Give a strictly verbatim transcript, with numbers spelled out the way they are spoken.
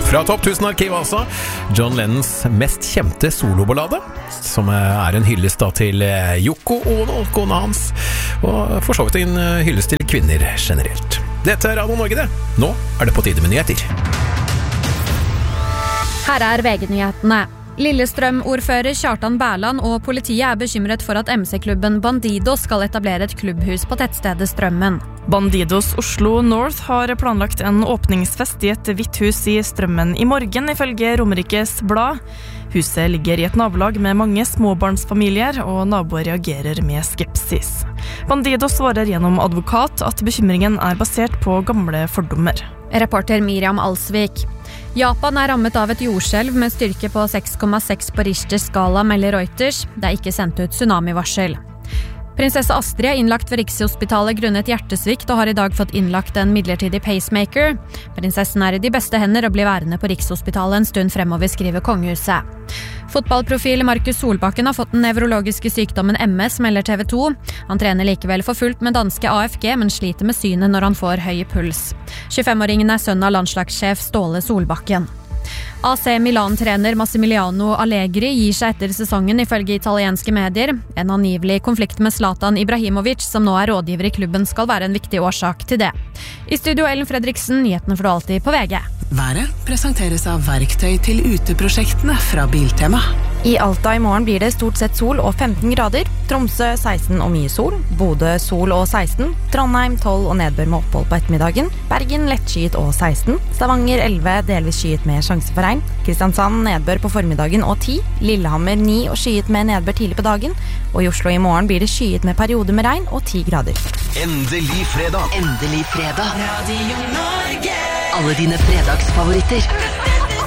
Fra Topp tusen Arkiv altså, John Lennons mest kjente soloballade, som er en hyllest da til Yoko Ono, kona hans, og for så vidt en hyllest til kvinner generelt. Dette er Radio Norge det. Nå er det på tide med nyheter. Her er V G-nyhetene. Lillestrøm-ordfører Kjartan Berland og politiet er bekymret for at M C-klubben Bandido skal etablere et klubbhus på tettstedet Strømmen. Bandidos Oslo North har planlagt en åpningsfest i et hvitt hus i Strømmen i morgen, ifølge Romerikes Blad. Huset ligger i et nabolag med mange småbarnsfamilier, og naboer reagerer med skepsis. Bandido svarer gjennom advokat at bekymringen er basert på gamle fordommer. Reporter Miriam Alsvik. Japan er rammet av et jordskjelv med styrke på seks komma seks på Richters skala, melder Reuters. Det er ikke sendt ut tsunamivarsel. Prinsesse Astrid er innlagt ved Rikshospitalet grunnet hjertesvikt og har i dag fått innlagt en midlertidig pacemaker. Prinsessen er i de beste hender og blir værende på Rikshospitalet en stund fremover, skriver kongehuset. Fotballprofil Markus Solbakken har fått den nevrologiske sykdommen M S, melder T V to. Han trener likevel for fullt med danske A F G, men sliter med synet når han får høy puls. tjuefem-åringen er sønn av landslagssjef Ståle Solbakken. A C Milan-trener Massimiliano Allegri gir seg etter sesongen ifølge italienske medier. En angivelig konflikt med Zlatan Ibrahimovic, som nå er rådgiver i klubben, skal være en viktig årsak til det. I studio Ellen Fredriksen, nyhetene får du alltid på V G. Været presenteres av verktøy til uteprosjektene fra Biltema. I Alta i morgen blir det stort sett sol og femten grader. Tromsø seksten og mye sol. Bodø sol og seksten. Trondheim tolv og nedbør med opphold på ettermiddagen. Bergen lettskyet og seksten. Stavanger elleve, delvis skyet med sjanse for regn. Kristiansand nedbør på formiddagen og ti. Lillehammer ni og skyet med nedbør tidlig på dagen. Og i Oslo i morgen blir det skyet med perioder med regn og ti grader. Endelig fredag. Endelig fredag. Radio Norge. Alle dine fredagsfavoritter.